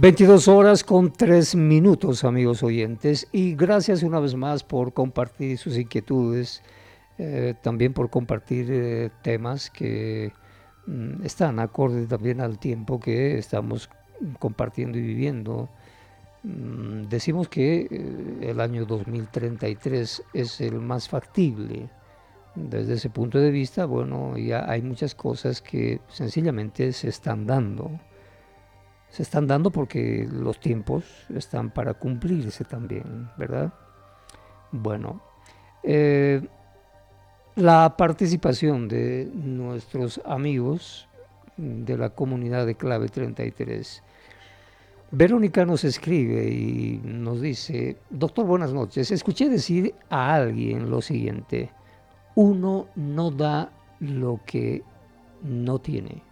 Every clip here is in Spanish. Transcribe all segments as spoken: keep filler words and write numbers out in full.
veintidós horas con tres minutos, amigos oyentes, y gracias una vez más por compartir sus inquietudes, eh, también por compartir eh, temas que mm, están acordes también al tiempo que estamos compartiendo y viviendo. Mm, decimos que eh, el año dos mil treinta y tres es el más factible. Desde ese punto de vista, bueno, ya hay muchas cosas que sencillamente se están dando. Se están dando porque los tiempos están para cumplirse también, ¿verdad? Bueno, eh, la participación de nuestros amigos de la comunidad de Clave treinta y tres. Verónica nos escribe y nos dice: doctor, buenas noches. Escuché decir a alguien lo siguiente: uno no da lo que no tiene.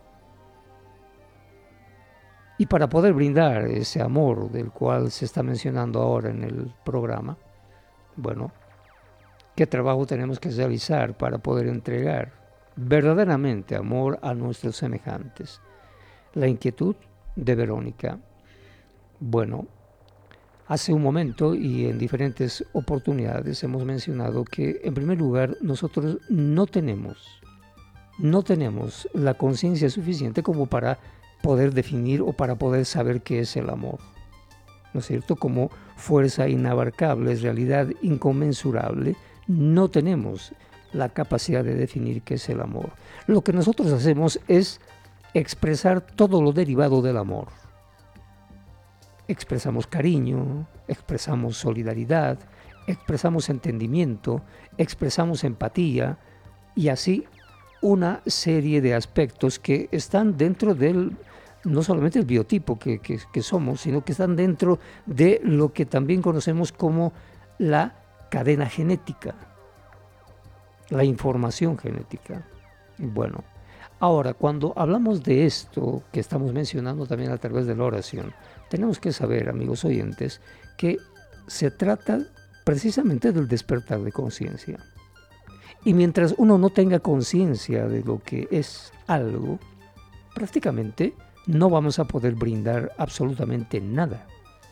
Y para poder brindar ese amor del cual se está mencionando ahora en el programa, bueno, ¿qué trabajo tenemos que realizar para poder entregar verdaderamente amor a nuestros semejantes? La inquietud de Verónica. Bueno, hace un momento y en diferentes oportunidades hemos mencionado que, en primer lugar, nosotros no tenemos, no tenemos la conciencia suficiente como para poder definir o para poder saber qué es el amor, ¿no es cierto? Como fuerza inabarcable, realidad inconmensurable, no tenemos la capacidad de definir qué es el amor. Lo que nosotros hacemos es expresar todo lo derivado del amor. Expresamos cariño, expresamos solidaridad, expresamos entendimiento, expresamos empatía y así una serie de aspectos que están dentro del, no solamente el biotipo que, que, que somos, sino que están dentro de lo que también conocemos como la cadena genética, la información genética. Bueno, ahora, cuando hablamos de esto que estamos mencionando también a través de la oración, tenemos que saber, amigos oyentes, que se trata precisamente del despertar de conciencia. Y mientras uno no tenga conciencia de lo que es algo, prácticamente no vamos a poder brindar absolutamente nada.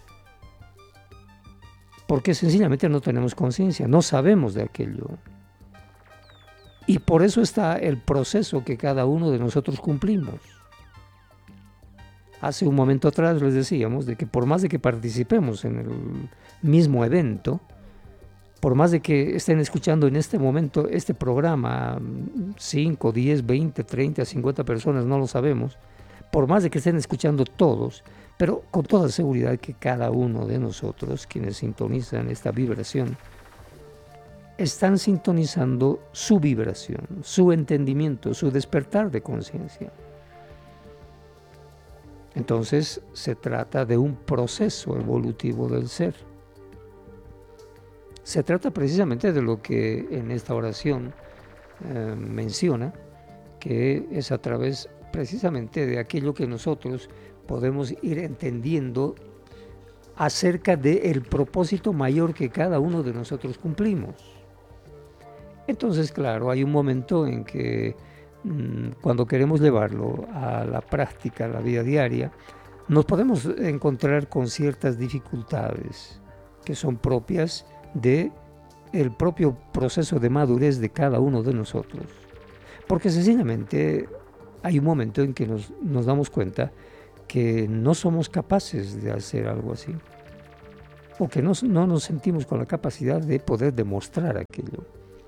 Porque sencillamente no tenemos conciencia, no sabemos de aquello. Y por eso está el proceso que cada uno de nosotros cumplimos. Hace un momento atrás les decíamos de que por más de que participemos en el mismo evento, por más de que estén escuchando en este momento este programa cinco, diez, veinte, treinta, cincuenta personas, no lo sabemos, por más de que estén escuchando todos, pero con toda seguridad que cada uno de nosotros, quienes sintonizan esta vibración, están sintonizando su vibración, su entendimiento, su despertar de conciencia. Entonces se trata de un proceso evolutivo del ser. Se trata precisamente de lo que en esta oración eh, menciona, que es a través precisamente de aquello que nosotros podemos ir entendiendo acerca del propósito mayor que cada uno de nosotros cumplimos. Entonces, claro, hay un momento en que mmm, cuando queremos llevarlo a la práctica, a la vida diaria, nos podemos encontrar con ciertas dificultades que son propias de el propio proceso de madurez de cada uno de nosotros, porque sencillamente hay un momento en que nos, nos damos cuenta que no somos capaces de hacer algo así, o que no, no nos sentimos con la capacidad de poder demostrar aquello.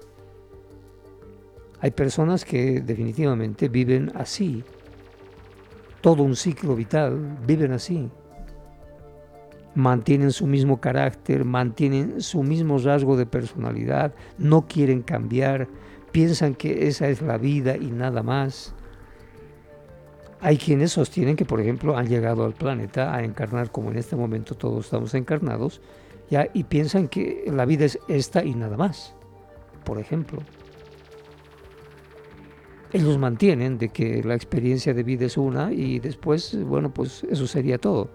Hay personas que definitivamente viven así, todo un ciclo vital, viven así. Mantienen su mismo carácter, mantienen su mismo rasgo de personalidad, no quieren cambiar, piensan que esa es la vida y nada más. Hay quienes sostienen que, por ejemplo, han llegado al planeta a encarnar, como en este momento todos estamos encarnados, ya, y piensan que la vida es esta y nada más, por ejemplo. Ellos mantienen de que la experiencia de vida es una y después, bueno, pues eso sería todo.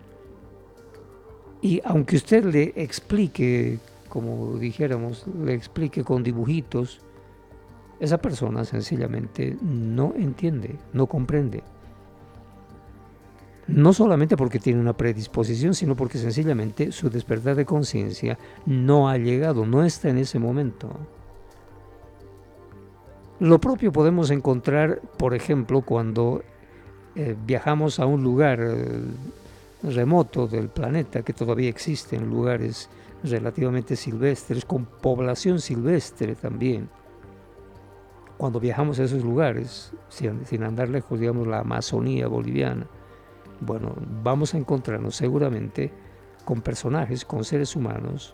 Y aunque usted le explique, como dijéramos, le explique con dibujitos, esa persona sencillamente no entiende, no comprende. No solamente porque tiene una predisposición, sino porque sencillamente su despertar de conciencia no ha llegado, no está en ese momento. Lo propio podemos encontrar, por ejemplo, cuando eh, viajamos a un lugar eh, remoto del planeta, que todavía existen lugares relativamente silvestres, con población silvestre también. Cuando viajamos a esos lugares, sin, sin andar lejos, digamos la Amazonía boliviana, bueno, vamos a encontrarnos seguramente con personajes, con seres humanos,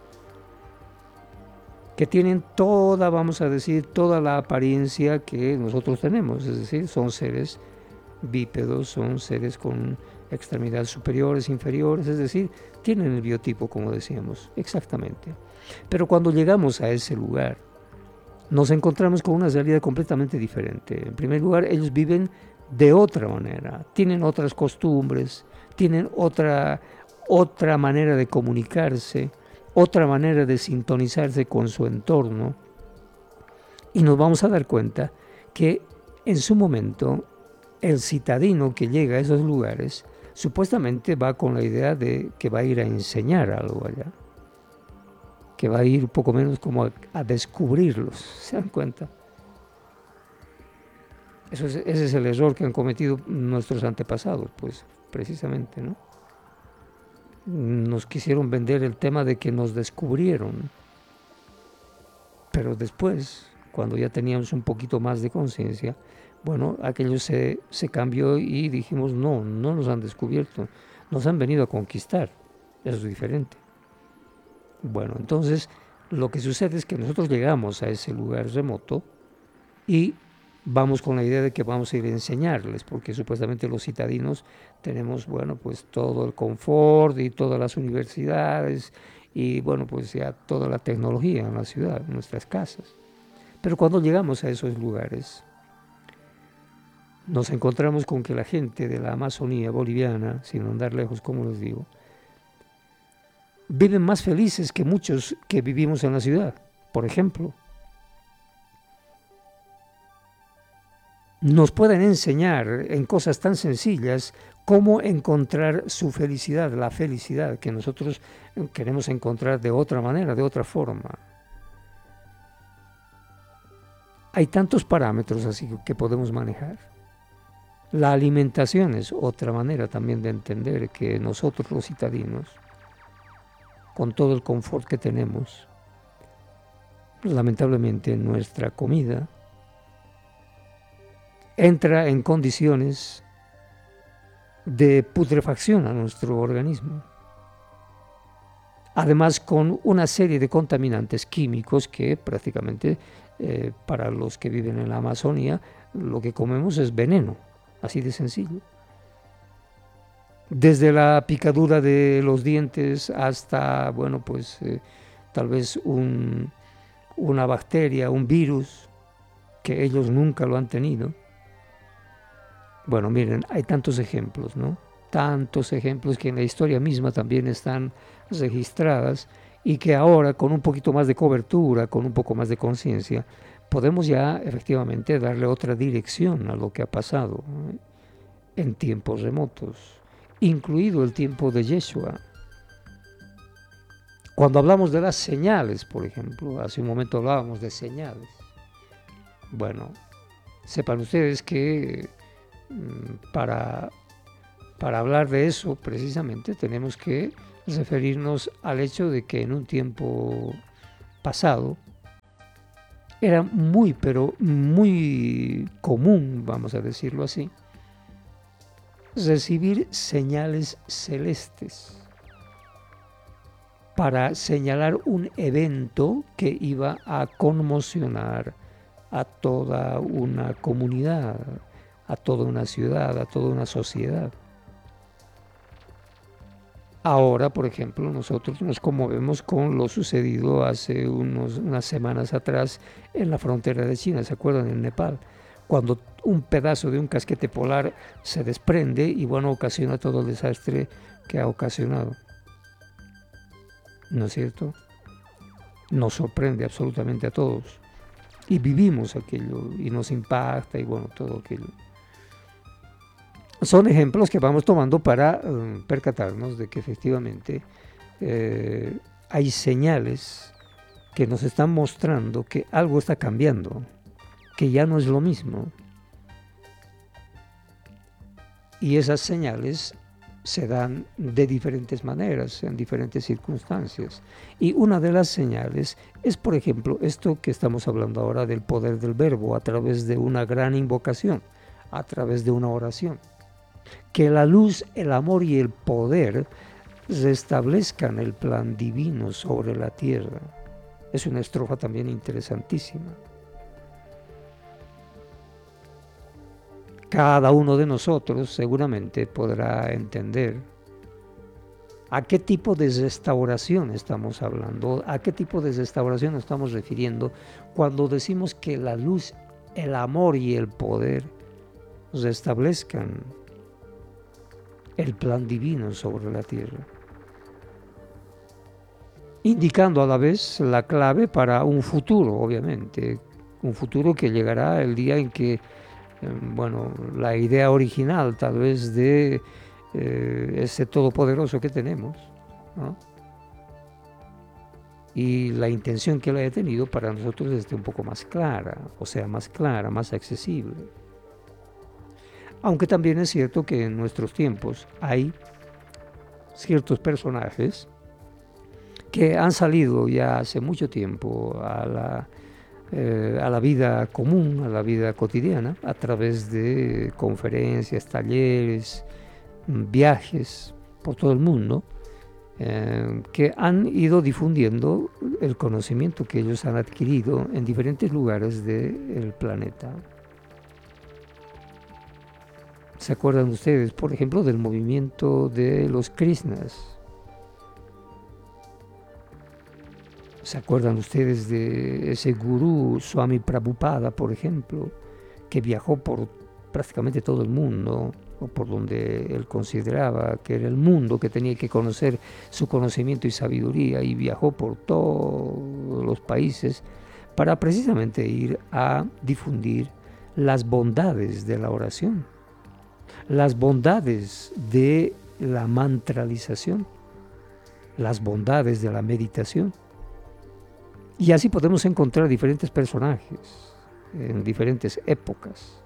que tienen toda, vamos a decir, toda la apariencia que nosotros tenemos, es decir, son seres bípedos, son seres con extremidades superiores, inferiores, es decir, tienen el biotipo, como decíamos, exactamente. Pero cuando llegamos a ese lugar, nos encontramos con una realidad completamente diferente. En primer lugar, ellos viven de otra manera, tienen otras costumbres, tienen otra, otra manera de comunicarse, otra manera de sintonizarse con su entorno, y nos vamos a dar cuenta que en su momento el citadino que llega a esos lugares supuestamente va con la idea de que va a ir a enseñar algo allá, que va a ir un poco menos como a, a descubrirlos, ¿se dan cuenta? Eso es, ese es el error que han cometido nuestros antepasados, pues precisamente, ¿no? Nos quisieron vender el tema de que nos descubrieron, pero después, cuando ya teníamos un poquito más de conciencia, bueno, aquello se, se cambió y dijimos, no, no nos han descubierto, nos han venido a conquistar, eso es diferente. Bueno, entonces lo que sucede es que nosotros llegamos a ese lugar remoto y vamos con la idea de que vamos a ir a enseñarles, porque supuestamente los citadinos tenemos, bueno, pues todo el confort y todas las universidades y, bueno, pues ya toda la tecnología en la ciudad, en nuestras casas. Pero cuando llegamos a esos lugares, nos encontramos con que la gente de la Amazonía boliviana, sin andar lejos, como les digo, viven más felices que muchos que vivimos en la ciudad, por ejemplo. Nos pueden enseñar en cosas tan sencillas cómo encontrar su felicidad, la felicidad que nosotros queremos encontrar de otra manera, de otra forma. Hay tantos parámetros así que podemos manejar. La alimentación es otra manera también de entender que nosotros los citadinos, con todo el confort que tenemos, lamentablemente nuestra comida entra en condiciones de putrefacción a nuestro organismo. Además, con una serie de contaminantes químicos que prácticamente eh, para los que viven en la Amazonía, lo que comemos es veneno, así de sencillo. Desde la picadura de los dientes hasta, bueno, pues eh, tal vez un, una bacteria, un virus, que ellos nunca lo han tenido. Bueno, miren, hay tantos ejemplos, ¿no? Tantos ejemplos que en la historia misma también están registradas y que ahora con un poquito más de cobertura, con un poco más de conciencia, podemos ya efectivamente darle otra dirección a lo que ha pasado, ¿no?, en tiempos remotos, incluido el tiempo de Yeshua. Cuando hablamos de las señales, por ejemplo, hace un momento hablábamos de señales. Bueno, sepan ustedes que Para, para hablar de eso precisamente tenemos que referirnos al hecho de que en un tiempo pasado era muy, pero muy común, vamos a decirlo así, recibir señales celestes para señalar un evento que iba a conmocionar a toda una comunidad, a toda una ciudad, a toda una sociedad. Ahora, por ejemplo, nosotros nos conmovemos con lo sucedido hace unos, unas semanas atrás en la frontera de China, ¿se acuerdan? En Nepal, cuando un pedazo de un casquete polar se desprende y, bueno, ocasiona todo el desastre que ha ocasionado. ¿No es cierto? Nos sorprende absolutamente a todos. Y vivimos aquello y nos impacta y, bueno, todo aquello. son ejemplos que vamos tomando para um, percatarnos de que efectivamente eh, hay señales que nos están mostrando que algo está cambiando, que ya no es lo mismo. Y esas señales se dan de diferentes maneras, en diferentes circunstancias. Y una de las señales es, por ejemplo, esto que estamos hablando ahora del poder del verbo a través de una gran invocación, a través de una oración. Que la luz, el amor y el poder restablezcan el plan divino sobre la tierra. Es una estrofa también interesantísima. Cada uno de nosotros seguramente podrá entender a qué tipo de restauración estamos hablando, a qué tipo de restauración nos estamos refiriendo cuando decimos que la luz, el amor y el poder restablezcan el plan divino sobre la tierra, indicando a la vez la clave para un futuro, obviamente, un futuro que llegará el día en que bueno, la idea original tal vez de eh, ese todopoderoso que tenemos, ¿no? Y la intención que él haya tenido para nosotros esté un poco más clara, o sea, más clara, más accesible. Aunque también es cierto que en nuestros tiempos hay ciertos personajes que han salido ya hace mucho tiempo a la Eh, a la vida común, a la vida cotidiana, a través de conferencias, talleres, viajes por todo el mundo, eh, que han ido difundiendo el conocimiento que ellos han adquirido en diferentes lugares del planeta. ¿Se acuerdan ustedes, por ejemplo, del movimiento de los Krishnas? ¿Se acuerdan ustedes de ese gurú Swami Prabhupada, por ejemplo, que viajó por prácticamente todo el mundo, o por donde él consideraba que era el mundo, que tenía que conocer su conocimiento y sabiduría, y viajó por todos los países para precisamente ir a difundir las bondades de la oración, las bondades de la mantralización, las bondades de la meditación? Y así podemos encontrar diferentes personajes en diferentes épocas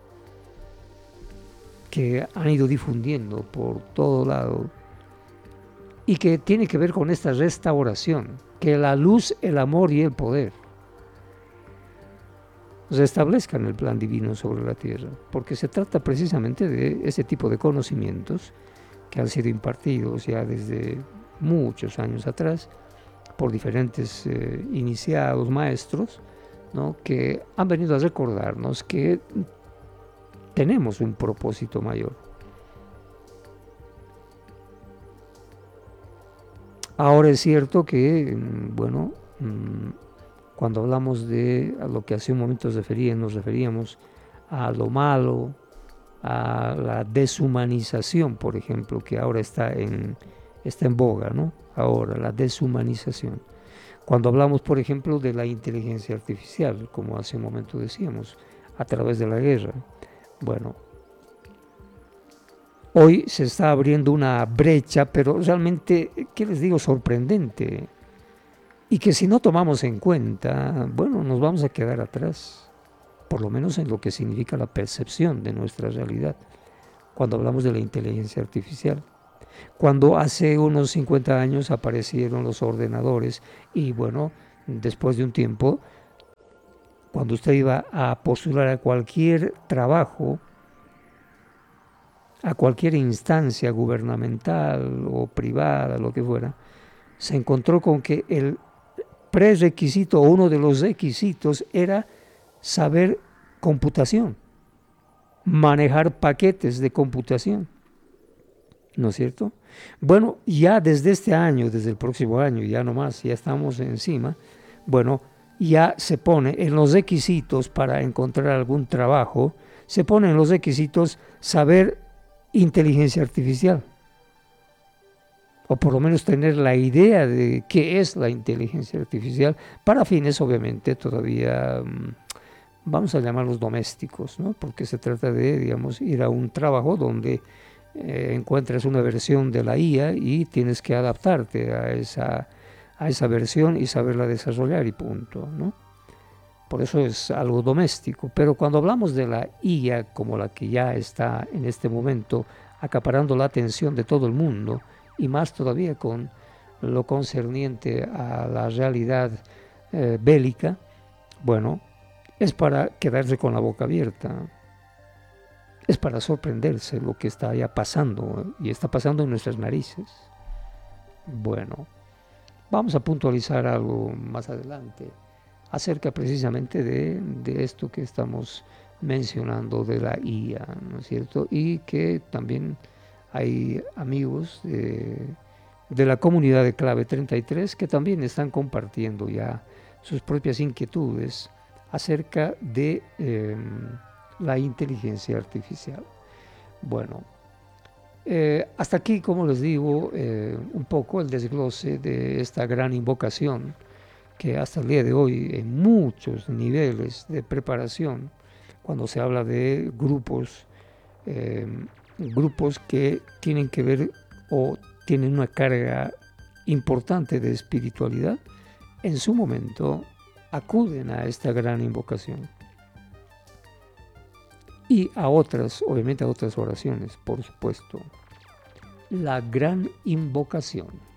que han ido difundiendo por todo lado y que tiene que ver con esta restauración, que la luz, el amor y el poder restablezcan el plan divino sobre la tierra, porque se trata precisamente de ese tipo de conocimientos que han sido impartidos ya desde muchos años atrás por diferentes eh, iniciados, maestros, ¿no?, que han venido a recordarnos que tenemos un propósito mayor. Ahora es cierto que, bueno, cuando hablamos de a lo que hace un momento referíamos, nos referíamos a lo malo, a la deshumanización, por ejemplo, que ahora está en, está en boga, ¿no? Ahora, la deshumanización. Cuando hablamos, por ejemplo, de la inteligencia artificial, como hace un momento decíamos, a través de la guerra, bueno, hoy se está abriendo una brecha, pero realmente, ¿qué les digo?, sorprendente, y que si no tomamos en cuenta, bueno, nos vamos a quedar atrás, por lo menos en lo que significa la percepción de nuestra realidad, cuando hablamos de la inteligencia artificial. Cuando hace unos cincuenta años aparecieron los ordenadores y bueno, después de un tiempo, cuando usted iba a postular a cualquier trabajo, a cualquier instancia gubernamental o privada, lo que fuera, se encontró con que el prerequisito o uno de los requisitos era saber computación, manejar paquetes de computación. ¿No es cierto? Bueno, ya desde este año, desde el próximo año, ya no más, ya estamos encima, bueno, ya se pone en los requisitos para encontrar algún trabajo, se pone en los requisitos saber inteligencia artificial, o por lo menos tener la idea de qué es la inteligencia artificial, para fines obviamente todavía vamos a llamarlos domésticos, ¿no? Porque se trata de, digamos, ir a un trabajo donde eh, encuentras una versión de la I A y tienes que adaptarte a esa, a esa versión y saberla desarrollar y punto, ¿no? Por eso es algo doméstico. Pero cuando hablamos de la I A como la que ya está en este momento acaparando la atención de todo el mundo, y más todavía con lo concerniente a la realidad eh, bélica, bueno, es para quedarse con la boca abierta, es para sorprenderse lo que está ya pasando, y está pasando en nuestras narices. Bueno, vamos a puntualizar algo más adelante acerca precisamente de, de esto que estamos mencionando de la I A, ¿no es cierto? Y que también hay amigos de, de la comunidad de Clave treinta y tres que también están compartiendo ya sus propias inquietudes acerca de eh, la inteligencia artificial. Bueno, eh, hasta aquí, como les digo, eh, un poco el desglose de esta gran invocación que hasta el día de hoy en muchos niveles de preparación, cuando se habla de grupos, eh, grupos que tienen que ver o tienen una carga importante de espiritualidad, en su momento acuden a esta gran invocación. Y a otras, obviamente a otras oraciones, por supuesto. La gran invocación.